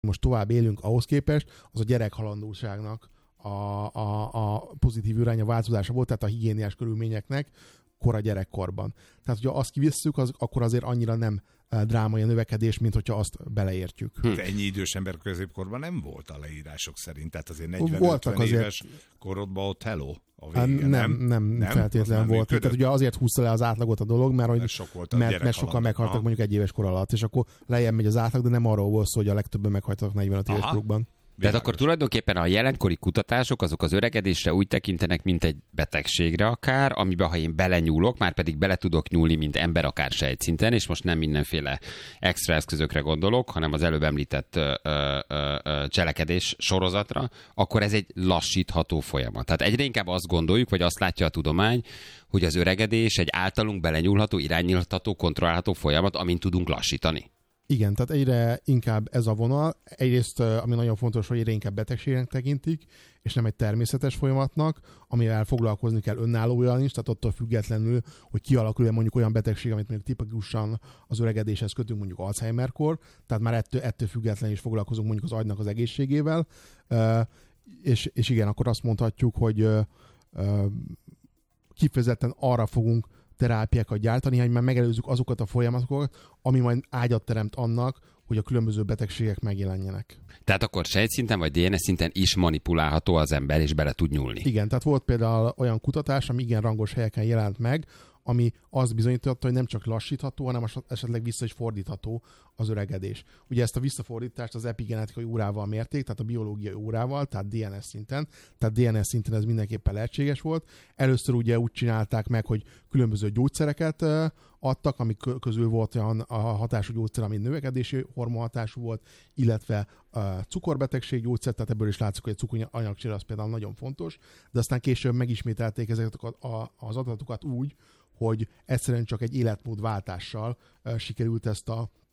most tovább élünk ahhoz képest, az a gyerekhalandóságnak a pozitív iránya változása volt, tehát a higiéniás körülményeknek kora gyerekkorban. Tehát, hogyha azt kivisszük, akkor azért annyira nem drámai a növekedés, mint hogyha azt beleértjük. De ennyi idős ember középkorban nem volt a leírások szerint, tehát azért 40-50 éves korodban ott hello a vége, nem feltétlenül volt. Tehát ugye azért húzta le az átlagot a dolog, mert sokan meghaltak mondjuk egy éves kor alatt, és akkor lejjebb megy az átlag, de nem arról volt szó, hogy a legtöbben meghaltak 45 éves korukban. Tehát akkor tulajdonképpen a jelenkori kutatások azok az öregedésre úgy tekintenek, mint egy betegségre akár, amiben ha én belenyúlok, már pedig bele tudok nyúlni, mint ember akár sejtszinten, és most nem mindenféle extra eszközökre gondolok, hanem az előbb említett cselekedés sorozatra, akkor ez egy lassítható folyamat. Tehát egyre inkább azt gondoljuk, vagy azt látja a tudomány, hogy az öregedés egy általunk belenyúlható, irányítható, kontrollálható folyamat, amin tudunk lassítani. Igen, tehát egyre inkább ez a vonal. Egyrészt, ami nagyon fontos, hogy egyre inkább betegségnek tekintik, és nem egy természetes folyamatnak, amivel foglalkozni kell önállóan is, tehát attól függetlenül, hogy kialakul mondjuk olyan betegség, amit mondjuk tipikusan az öregedéshez kötünk, mondjuk Alzheimer-kor, tehát már ettől függetlenül is foglalkozunk mondjuk az agynak az egészségével, és igen, akkor azt mondhatjuk, hogy kifejezetten arra fogunk terápiákat gyártani, hogy már megelőzzük azokat a folyamatokat, ami majd ágyat teremt annak, hogy a különböző betegségek megjelenjenek. Tehát akkor sejtszinten vagy DNS szinten is manipulálható az ember, és bele tud nyúlni. Igen, tehát volt például olyan kutatás, ami igen rangos helyeken jelent meg, ami azt bizonyította, hogy nem csak lassítható, hanem esetleg vissza is fordítható az öregedés. Ugye ezt a visszafordítást az epigenetikai órával mérték, tehát a biológiai órával, tehát DNS szinten. Tehát DNS szinten ez mindenképpen lehetséges volt. Először ugye úgy csinálták meg, hogy különböző gyógyszereket adtak, amik közül volt olyan a hatású gyógyszer, ami növekedési hormonhatású volt, illetve cukorbetegség gyógyszer, tehát ebből is látszik, hogy a cukoranyagcsere az például nagyon fontos, de aztán később megismételték ezeket az adatokat úgy, hogy egyszerűen csak egy életmódváltással sikerült ezt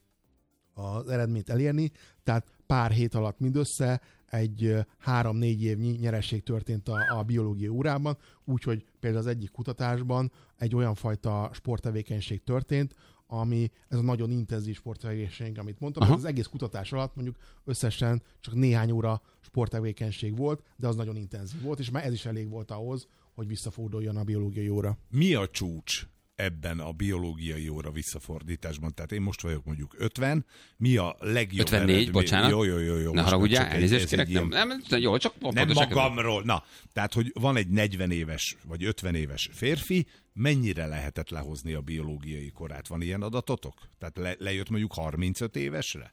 az eredményt elérni, tehát pár hét alatt mindössze egy 3-4 évnyi nyeresség történt a biológiai órában, úgyhogy például az egyik kutatásban egy olyan fajta sporttevékenység történt, ami ez a nagyon intenzív sporttevékenység, amit mondtam, az egész kutatás alatt mondjuk összesen csak néhány óra sporttevékenység volt, de az nagyon intenzív volt, és már ez is elég volt ahhoz, hogy visszaforduljon a biológiai óra. Mi a csúcs ebben a biológiai óra visszafordításban? Tehát én most vagyok mondjuk 50, mi a legjobb 54, eredmény? Bocsánat. Jó. Ne haragudjál, elnézést kérek, jó, csak nem magamról. Na, tehát, hogy van egy 40 éves vagy 50 éves férfi, mennyire lehetett lehozni a biológiai korát? Van ilyen adatotok? Tehát lejött mondjuk 35 évesre?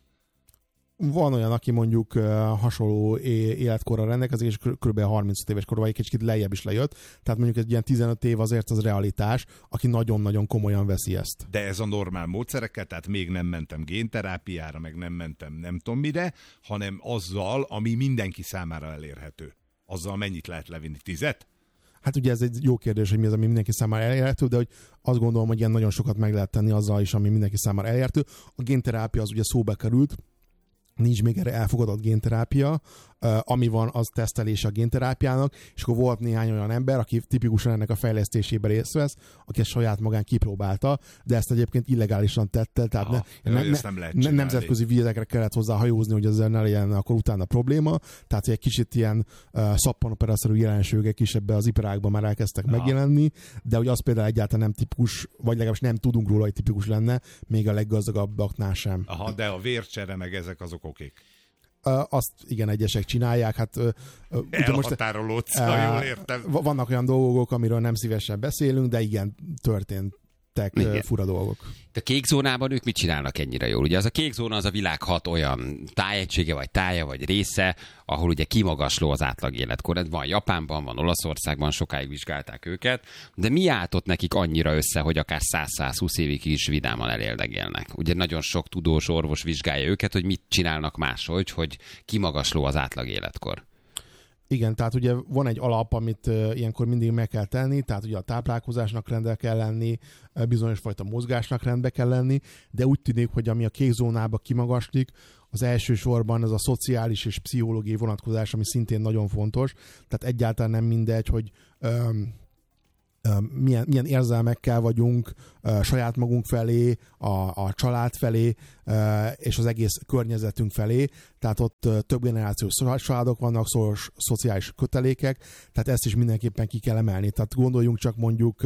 Van olyan, aki mondjuk hasonló életkorral rendelkezik, és kb. 35 éves korban egy kicsit lejjebb is lejött. Tehát mondjuk egy ilyen 15 év azért az realitás, aki nagyon-nagyon komolyan veszi ezt. De ez a normál módszerekkel, tehát még nem mentem génterápiára, meg nem mentem nem tudom mire, hanem azzal, ami mindenki számára elérhető. Azzal mennyit lehet levinni? 10? Hát ugye ez egy jó kérdés, hogy mi az, ami mindenki számára elérhető, de hogy azt gondolom, hogy ilyen nagyon sokat meg lehet tenni azzal is, ami mindenki számára elérhető. A génterápia az ugye szóba került, nincs még erre elfogadott génterápia, ami van, az tesztelése a génterápiának, és akkor volt néhány olyan ember, aki tipikusan ennek a fejlesztésében részt vesz, aki ezt saját magán kipróbálta, de ezt egyébként illegálisan tette, tehát nemzetközi vizekre kellett hozzá hajózni, hogy ezzel ne legyen akkor utána probléma, tehát egy kicsit ilyen szappanoperaszerű jelenségek is ebbe az iparágban már elkezdtek megjelenni, de hogy az például egyáltalán nem tipikus, vagy legalábbis nem tudunk róla, hogy tipikus lenne, még a leggazdagabbaknál sem. Aha, de a vércsere meg ezek azok okék. Azt igen, egyesek csinálják. Hát, elhatárolódsz, ha jól értem. Vannak olyan dolgok, amiről nem szívesen beszélünk, de igen, történtek fura dolgok. De a kék zónában ők mit csinálnak ennyire jól? Ugye az a kék zóna az a világ 6 olyan tájegysége, vagy tája, vagy része, ahol ugye kimagasló az átlag életkor. Van Japánban, van Olaszországban, sokáig vizsgálták őket, de mi állt ott nekik annyira össze, hogy akár 100-120 évig is vidáman elérdegélnek? Ugye nagyon sok tudós orvos vizsgálja őket, hogy mit csinálnak máshogy, hogy kimagasló az átlag életkor. Igen, tehát ugye van egy alap, amit ilyenkor mindig meg kell tenni, tehát ugye a táplálkozásnak rendbe kell lenni, bizonyos fajta mozgásnak rendbe kell lenni, de úgy tűnik, hogy ami a kék zónába kimagaslik, az elsősorban ez a szociális és pszichológiai vonatkozás, ami szintén nagyon fontos, tehát egyáltalán nem mindegy, hogy milyen érzelmekkel vagyunk saját magunk felé, a család felé, és az egész környezetünk felé. Tehát ott több generációs családok vannak, szociális kötelékek, tehát ezt is mindenképpen ki kell emelni. Tehát gondoljunk csak mondjuk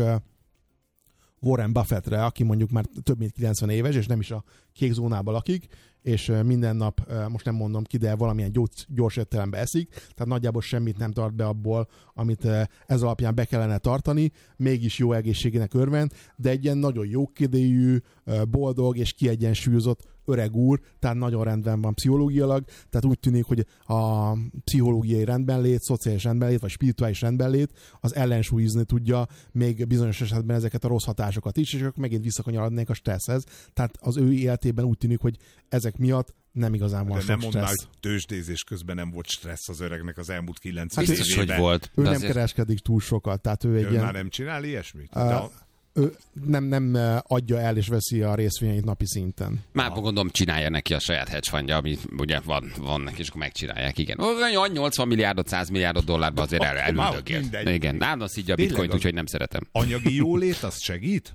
Warren Buffettre, aki mondjuk már több mint 90 éves, és nem is a kék zónában lakik, és minden nap, most nem mondom ki, de valamilyen gyors étterembe eszik, tehát nagyjából semmit nem tart be abból, amit ez alapján be kellene tartani, mégis jó egészségének örvend, de egy ilyen nagyon jókedélyű, boldog és kiegyensúlyozott öreg úr, tehát nagyon rendben van pszichológiailag, tehát úgy tűnik, hogy a pszichológiai rendbenlét, szociális rendbenlét, vagy spirituális rendbenlét az ellensúlyozni tudja még bizonyos esetben ezeket a rossz hatásokat is, és ők megint visszakanyarodnék a stresszhez. Tehát az ő életében úgy tűnik, hogy ezek miatt nem igazán van sok stressz. De nem mondd már, hogy tőzsdézés közben nem volt stressz az öregnek az elmúlt 90 évében. Biztos, hogy volt. Ő nem kereskedik túl sokat. Tehát ő egy ilyen... már nem csinál ilyesmit? Ő nem adja el és veszi a részvényeit napi szinten. Már gondolom csinálja neki a saját hedge fundja, ami ugye van neki, és akkor megcsinálják, igen. 80 milliárdot, 100 milliárdot dollárba azért elüldögél. Igen, nálam szidja a bitcoint, úgyhogy nem szeretem. Anyagi jólét, az segít?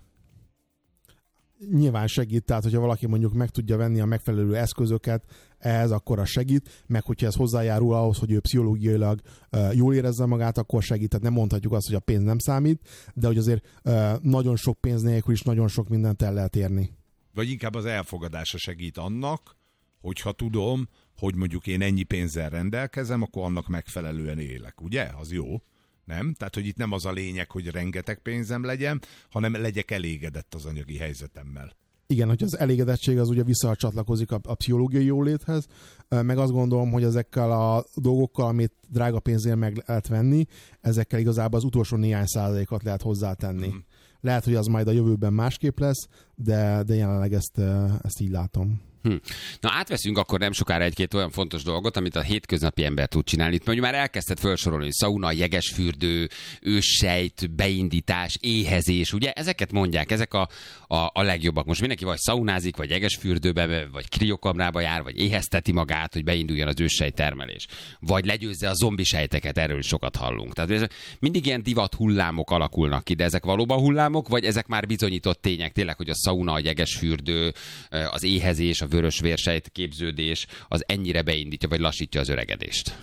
Nyilván segít, tehát hogyha valaki mondjuk meg tudja venni a megfelelő eszközöket ehhez, akkor az segít, meg hogyha ez hozzájárul ahhoz, hogy ő pszichológiailag jól érezze magát, akkor segít. Tehát nem mondhatjuk azt, hogy a pénz nem számít, de hogy azért nagyon sok pénz nélkül is nagyon sok mindent el lehet érni. Vagy inkább az elfogadása segít annak, hogyha tudom, hogy mondjuk én ennyi pénzzel rendelkezem, akkor annak megfelelően élek, ugye? Az jó. Nem? Tehát, hogy itt nem az a lényeg, hogy rengeteg pénzem legyen, hanem legyek elégedett az anyagi helyzetemmel. Igen, hogy az elégedettség az ugye visszacsatlakozik a pszichológiai jóléthez, meg azt gondolom, hogy ezekkel a dolgokkal, amit drága pénzért meg lehet venni, ezekkel igazából az utolsó néhány százalékot lehet hozzátenni. Lehet, hogy az majd a jövőben másképp lesz, de jelenleg ezt így látom. Na átveszünk akkor nem sokára egy-két olyan fontos dolgot, amit a hétköznapi ember tud csinálni. Itt mondjuk már elkezdted felsorolni, szauna, jegesfürdő, őssejt, beindítás, éhezés, ugye? Ezeket mondják, ezek a legjobbak. Most mindenki vagy szaunázik, vagy jegesfürdőbe, vagy kriokamrába jár, vagy éhezteti magát, hogy beinduljon az őssejt termelés. Vagy legyőzze a zombi sejteket, erről is sokat hallunk. Tehát mindig ilyen divat hullámok alakulnak ki, de ezek valóban hullámok, vagy ezek már bizonyított tények, tényleg, hogy a szauna, a jegesfürdő, az éhezés, a vörös vérsejt képződés, az ennyire beindítja, vagy lassítja az öregedést?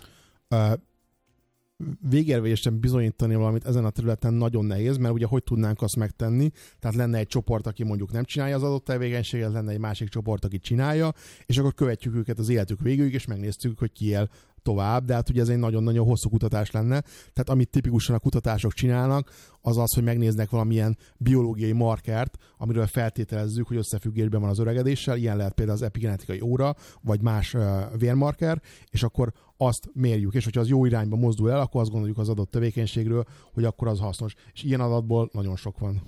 Végérvényesen bizonyítani valamit ezen a területen nagyon nehéz, mert ugye hogy tudnánk azt megtenni, tehát lenne egy csoport, aki mondjuk nem csinálja az adott tevékenységet, lenne egy másik csoport, aki csinálja, és akkor követjük őket az életük végéig, és megnéztük, hogy ki él tovább, de hát ugye ez egy nagyon-nagyon hosszú kutatás lenne. Tehát amit tipikusan a kutatások csinálnak, az az, hogy megnéznek valamilyen biológiai markert, amiről feltételezzük, hogy összefüggésben van az öregedéssel, ilyen lehet például az epigenetikai óra, vagy más vérmarker, és akkor azt mérjük, és hogyha az jó irányba mozdul el, akkor azt gondoljuk az adott tevékenységről, hogy akkor az hasznos. És ilyen adatból nagyon sok van.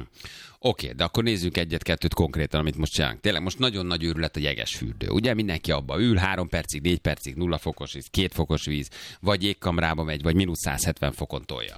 Oké, de akkor nézzük egyet-kettőt konkrétan, amit most csinálunk. Tényleg most nagyon nagy őrület a jegesfürdő. Ugye mindenki abba ül, 3 percig, 4 percig, 0 fokos víz, 2 fokos víz, vagy jégkamrába megy, vagy mínusz 170 fokon tolja.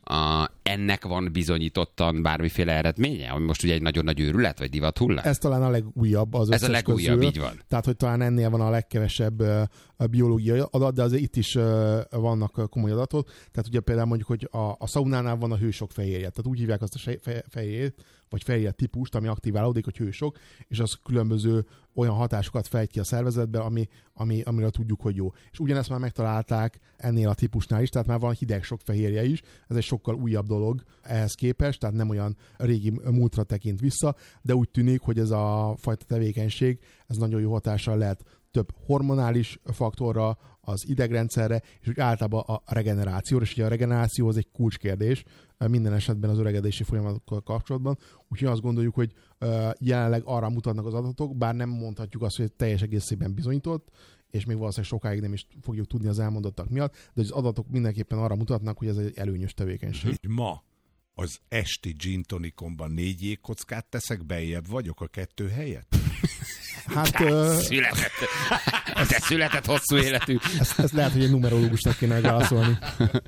Ennek van bizonyítottan bármiféle eredménye, ami most ugye egy nagyon nagy őrület, vagy divat hullám? Ez talán a legújabb az összes. Ez a legújabb, közül. Így van. Tehát, hogy talán ennél van a legkevesebb biológiai adat, de azért itt is vannak komoly adatok. Tehát ugye például mondjuk, hogy a szaunánál van a hősok fehérje. Tehát úgy hívják azt a fehérjét, vagy fehérje típust, ami aktiválódik, hogy hősok, és az különböző olyan hatásokat fejt ki a szervezetbe, amiről tudjuk, hogy jó. És ugyanezt már megtalálták ennél a típusnál is, tehát már van hideg sok fehérje is, ez egy sokkal újabb dolog ehhez képest, tehát nem olyan régi múltra tekint vissza, de úgy tűnik, hogy ez a fajta tevékenység, ez nagyon jó hatással lehet több hormonális faktorra, az idegrendszerre, és úgy általában a regenerációra, és ugye a regeneráció az egy kulcskérdés minden esetben az öregedési folyamatokkal kapcsolatban, úgyhogy azt gondoljuk, hogy jelenleg arra mutatnak az adatok, bár nem mondhatjuk azt, hogy teljes egészében bizonyított, és még valószínűleg sokáig nem is fogjuk tudni az elmondottak miatt, de az adatok mindenképpen arra mutatnak, hogy ez egy előnyös tevékenység. Ma az esti gin tonikomban 4 jégkockát teszek, beljebb vagyok a 2 helyett? Hát... Született hosszú életű. Ezt lehet, hogy egy numerológusnak kéne válaszolni.